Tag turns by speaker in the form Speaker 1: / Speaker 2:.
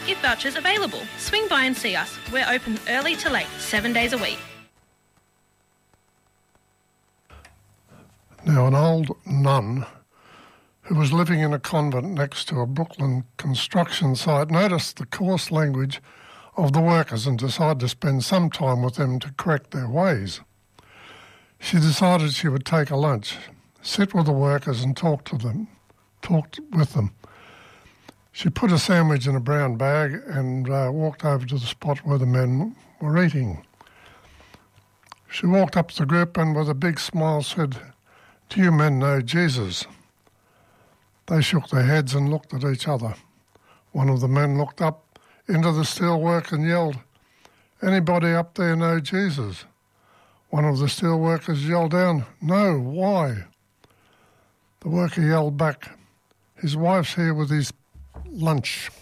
Speaker 1: gift vouchers available. Swing by and see us. We're open early to late, 7 days a week.
Speaker 2: Now, an old nun who was living in a convent next to a Brooklyn construction site noticed the coarse language of the workers and decided to spend some time with them to correct their ways. She decided she would take a lunch, sit with the workers and talked with them. She put a sandwich in a brown bag and walked over to the spot where the men were eating. She walked up to the group and with a big smile said, "Do you men know Jesus?" They shook their heads and looked at each other. One of the men looked up into the steelwork and yelled, "Anybody up there know Jesus?" One of the steelworkers yelled down, "No, why?" The worker yelled back, "His wife's here with his lunch."